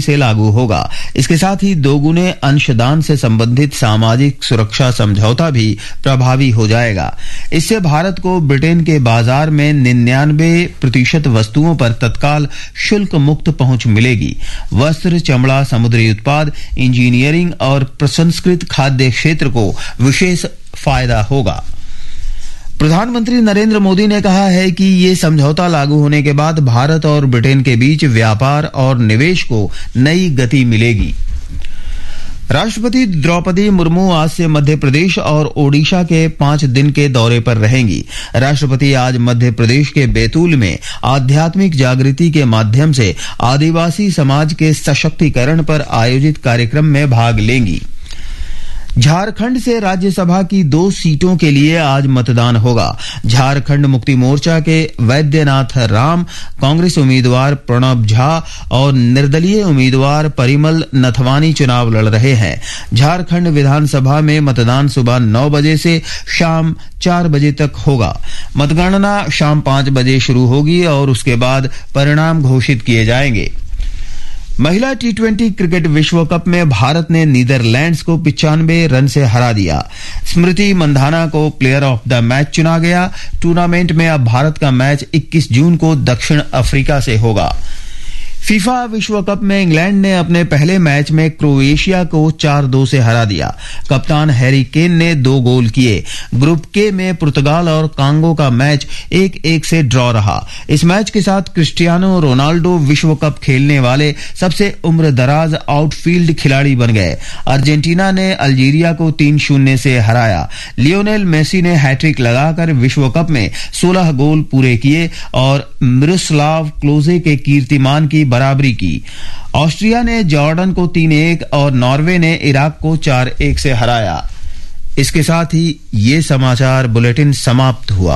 से लागू होगा। इसके साथ ही दोगुने अंशदान से संबंधित सामाजिक सुरक्षा समझौता भी प्रभावी हो जाएगा। इससे भारत को ब्रिटेन के बाजार में 99% वस्तुओं पर तत्काल शुल्क मुक्त पहुंच मिलेगी। वस्त्र, चमड़ा, समुद्री उत्पाद, इंजीनियरिंग और प्रसंस्कृत खाद्य क्षेत्र को विशेष फायदा होगा। प्रधानमंत्री नरेंद्र मोदी ने कहा है कि ये समझौता लागू होने के बाद भारत और ब्रिटेन के बीच व्यापार और निवेश को नई गति मिलेगी। राष्ट्रपति द्रौपदी मुर्मू आज से मध्य प्रदेश और ओडिशा के 5 दिन के दौरे पर रहेंगी। राष्ट्रपति आज मध्य प्रदेश के बैतूल में आध्यात्मिक जागृति के माध्यम से आदिवासी समाज के सशक्तिकरण पर आयोजित कार्यक्रम में भाग लेंगी। झारखंड से राज्यसभा की 2 सीटों के लिए आज मतदान होगा। झारखंड मुक्ति मोर्चा के वैद्यनाथ राम, कांग्रेस उम्मीदवार प्रणब झा और निर्दलीय उम्मीदवार परिमल नथवानी चुनाव लड़ रहे हैं। झारखंड विधानसभा में मतदान सुबह 9 बजे से शाम 4 बजे तक होगा। मतगणना शाम 5 बजे शुरू होगी और उसके बाद परिणाम घोषित किए जाएंगे। महिला T20 क्रिकेट विश्व कप में भारत ने नीदरलैंड्स को 95 रन से हरा दिया। स्मृति मंधाना को प्लेयर ऑफ द मैच चुना गया। टूर्नामेंट में अब भारत का मैच 21 जून को दक्षिण अफ्रीका से होगा। फीफा विश्व कप में इंग्लैंड ने अपने पहले मैच में क्रोएशिया को 4-2 से हरा दिया। कप्तान हैरी केन ने 2 गोल किए। ग्रुप के में पुर्तगाल और कांगो का मैच 1-1 से ड्रॉ रहा। इस मैच के साथ क्रिस्टियानो रोनाल्डो विश्व कप खेलने वाले सबसे उम्रदराज आउटफील्ड खिलाड़ी बन गए। अर्जेंटीना ने अल्जीरिया को 3-0 से हराया। लियोनेल मेसी ने हैट्रिक लगाकर विश्व कप में 16 गोल पूरे किए और मिरोस्लाव क्लोजे के कीर्तिमान की बराबरी की। ऑस्ट्रिया ने जॉर्डन को 3-1 और नॉर्वे ने इराक को 4-1 से हराया। इसके साथ ही ये समाचार बुलेटिन समाप्त हुआ।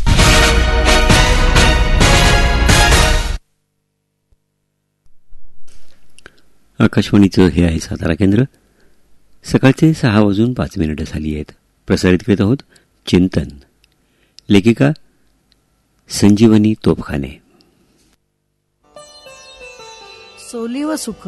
आकाशवाणीचं हे आहे सातारा केंद्र। सकाळचे 6:05 झाली आहेत। प्रसारित करीत आहोत चिंतन। लेखिका संजीवनी तोपखाने। सोली व सुख।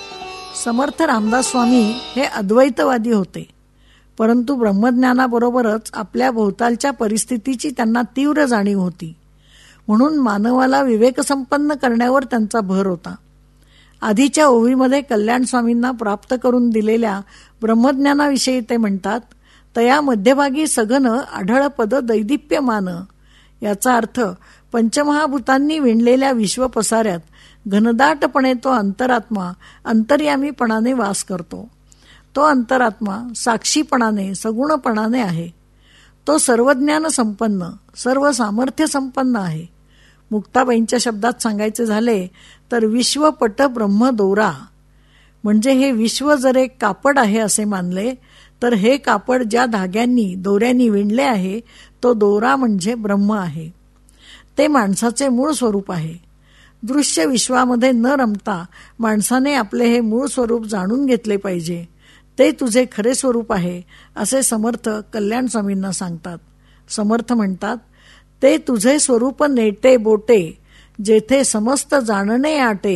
समर्थ रामदास स्वामी हे अद्वैतवादी होते, परंतु ब्रह्मज्ञानाबरोबरच आपल्या भोवतालच्या परिस्थितीची त्यांना तीव्र जाणीव होती. म्हणून मानवाला विवेकसंपन्न करण्यावर त्यांचा भर होता. आधीच्या ओवीमध्ये कल्याण स्वामींना प्राप्त करून दिलेल्या ब्रह्मज्ञानाविषयी ते म्हणतात, तया मध्यभागी सघन आढळ पद दैदिप्यमान. याचा अर्थ पंचमहाभूतांनी विणलेल्या विश्व पसाऱ्यात घनदाटपणे तो अंतरात्मा अंतर्यामीपणाने वास करतो. तो अंतरात्मा साक्षीपणाने सगुणपणाने आहे. तो सर्वज्ञान संपन्न, सर्व सामर्थ्य संपन्न आहे. मुक्ताबाईंच्या शब्दात सांगायचे झाले तर विश्वपट ब्रह्म दोरा. म्हणजे हे विश्व जर एक कापड आहे असे मानले तर हे कापड ज्या धाग्यांनी दोऱ्यांनी विणले आहे तो दोरा म्हणजे ब्रह्म आहे. ते माणसाचे मूळ स्वरूप आहे. दृश्य विश्वामध्ये न रमता माणसाने आपले हे मूळ स्वरूप जाणून घेतले पाहिजे. ते तुझे खरे स्वरूप आहे असे समर्थ कल्याण स्वामींना सांगतात. समर्थ म्हणतात, ते तुझे स्वरूप नेटे बोटे, जेथे समस्त जाणणे आटे,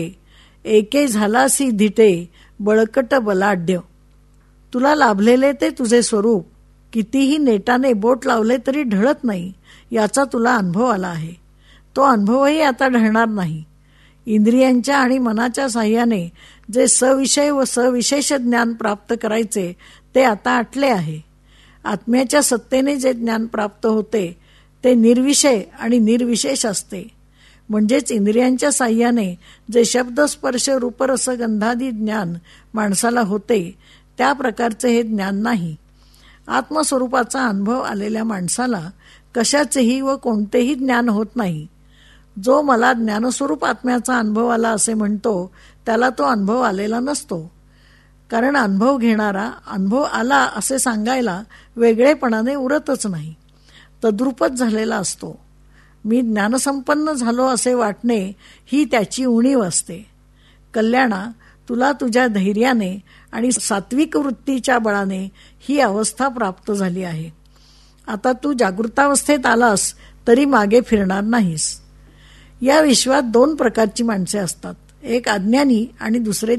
एके झालासी धिटे बळकट बलाढ्य. तुला लाभलेले ते तुझे स्वरूप कितीही नेटाने बोट लावले तरी ढळत नाही, याचा तुला अनुभव आला आहे. तो अनुभवही आता ढळणार नाही. इंद्रियांच्या आणि मनाच्या साह्याने जे सविषय व सविशेष ज्ञान प्राप्त करायचे ते आता आटले आहे. आत्म्याच्या सत्तेने जे ज्ञान प्राप्त होते ते निर्विषय आणि निर्विशेष असते. म्हणजेच इंद्रियांच्या साह्याने जे शब्द स्पर्श रूपरस गंधादी ज्ञान माणसाला होते त्या प्रकारचे हे ज्ञान नाही. आत्मस्वरूपाचा अनुभव आलेल्या माणसाला कशाचेही व कोणतेही ज्ञान होत नाही. जो मला ज्ञानस्वरूप आत्म्याचा अनुभव आला असे म्हणतो त्याला तो अनुभव आलेला नसतो. कारण अनुभव घेणारा अनुभव आला असे सांगायला वेगळेपणाने उरतच नाही, तद्रूपच झालेला असतो. मी ज्ञानसंपन्न झालो असे वाटणे ही त्याची उणीव असते. कल्याणा, तुला तुझ्या धैर्याने आणि सात्विक वृत्तीच्या बळाने ही अवस्था प्राप्त झाली आहे. आता तू जागृतावस्थेत आलास तरी मागे फिरणार नाहीस. या विश्वात 2 प्रकारची माणसे असतात, एक अज्ञानी आणि दुसरे